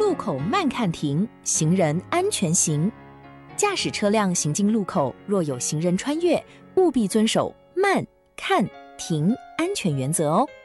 路口慢看停，行人安全行。驾驶车辆行经路口，若有行人穿越，务必遵守慢、看、停安全原则哦。